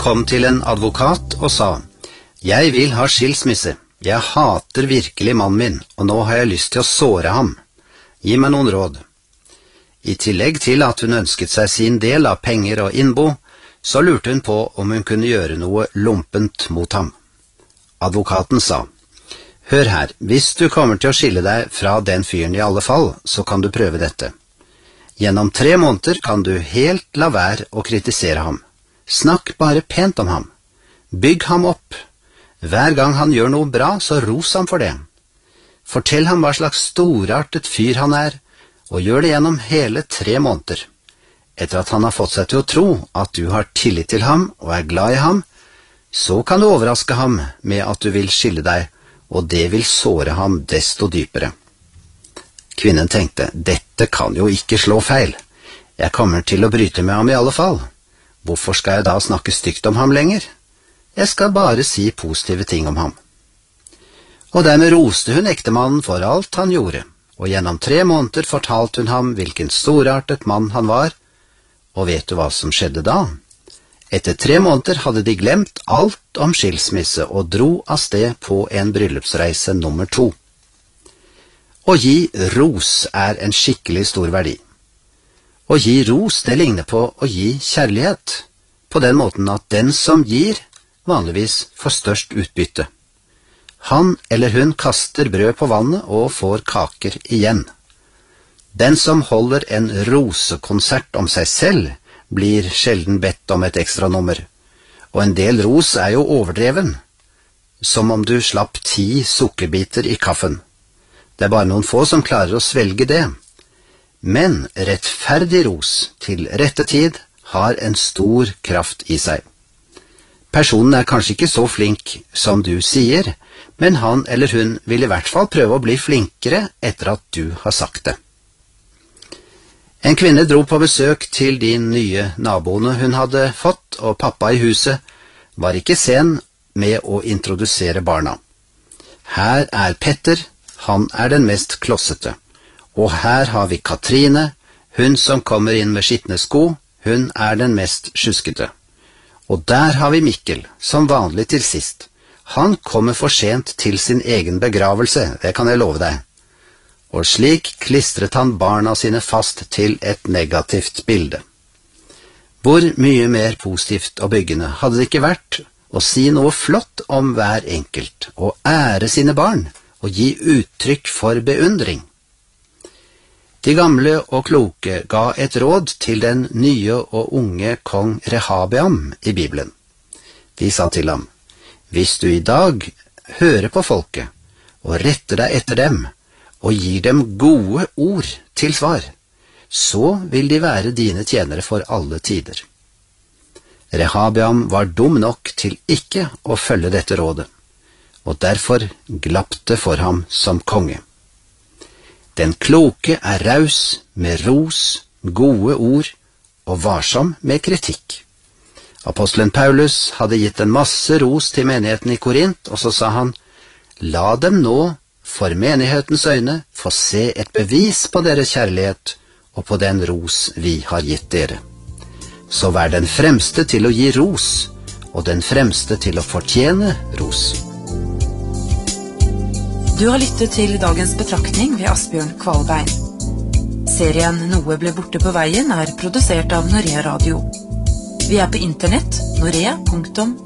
kom til en advokat og sa: «Jeg vil ha skilsmisse. Jeg hater virkelig mannen min, og nå har jeg lyst til å såre ham. Gi meg noen råd.» I tillegg til at hun ønsket seg sin del av penger og innbo, så lurte hun på om hun kunne gjøre noe lumpent mot ham. Advokaten sa: «Hør her, hvis du kommer til å skille deg fra den fyren i alle fall, så kan du prøve dette. Gjennom 3 måneder kan du helt la være å kritisere ham. Snakk bare pent om ham. Bygg ham opp. Hver gang han gjør noe bra, så ros ham for det. Fortell ham hva slags storartet fyr han er, og gjør det gjennom hele 3 måneder. Etter at han har fått seg til å tro at du har tillit til ham og er glad i ham, så kan du overraske ham med at du vil skille deg, og det vil såre ham desto dypere.» Kvinnen tenkte: «Dette kan jo ikke slå feil. Jeg kommer til å bryte med ham i alle fall. Hvorfor skal jeg da snakke stygt om ham lenger? Jeg skal bare si positive ting om ham.» Og dermed roste hun ektemannen for alt han gjorde, og gjennom 3 måneder fortalte hun ham hvilken storartet mann han var. Og vet du hva som skjedde da? Etter 3 måneder hadde de glemt alt om skilsmisse og dro av sted på en bryllupsreise nummer 2. Å gi ros er en skikkelig stor verdi. Å gi ros, det ligner på å gi kjærlighet, på den måten at den som gir, vanligvis får størst utbytte. Han eller hun kaster brød på vannet og får kaker igjen. Den som holder en rosekonsert om seg selv, blir sjelden bedt om et ekstra nummer, og en del ros er jo overdreven, som om du slapp 10 sukkerbiter i kaffen. Det er bare noen få som klarer å svelge det. Men rettferdig ros til rette tid har en stor kraft i seg. Personen er kanskje ikke så flink som du sier, men han eller hun vil i hvert fall prøve å bli flinkere etter at du har sagt det. En kvinne dro på besøk til de nye naboene hun hadde fått, og pappa i huset var ikke sen med å introdusere barna. Her er Petter, han er den mest klossete. Og her har vi Katrine, hun som kommer inn med skitne sko, hun er den mest sjuskete. Og der har vi Mikkel, som vanlig til sist. Han kommer for sent til sin egen begravelse, det kan jeg love deg. Og slik klistret han barna sine fast til et negativt bilde. Hvor mye mer positivt og byggende hadde det ikke vært å si noe flott om hver enkelt, og ære sine barn, og gi uttrykk for beundring. De gamle og kloke ga et råd til den nye og unge kong Rehabeam i Bibelen. De sa til ham: «Hvis du i dag hører på folket, og retter deg etter dem, og gir dem gode ord til svar, så vil de være dine tjenere for alle tider.» Rehabeam var dum nok til ikke å følge dette rådet, og derfor glapp det for ham som konge. Den kloke er raus med ros, gode ord og varsom med kritikk. Apostelen Paulus hadde gitt en masse ros til menigheten i Korint, og så sa han: «La dem nå, for menighetens øyne, få se et bevis på deres kjærlighet og på den ros vi har gitt dere. Så vær den fremste til å gi ros, og den fremste til å fortjene ros.» Du har lyttet til dagens betraktning ved Asbjørn Kvalbein. Serien Noe ble borte på veien er produsert av Norea Radio. Vi er på internett, norea.no.